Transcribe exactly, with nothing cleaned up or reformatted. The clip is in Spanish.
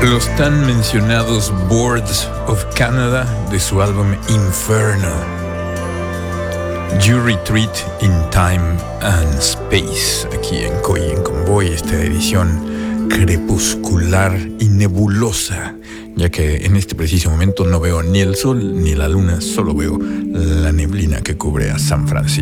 Los tan mencionados Boards of Canada de su álbum Inferno. You Retreat in Time and Space, aquí en Coy en Convoy, esta edición crepuscular y nebulosa, ya que en este preciso momento no veo ni el sol ni la luna, solo veo la neblina que cubre a San Francisco.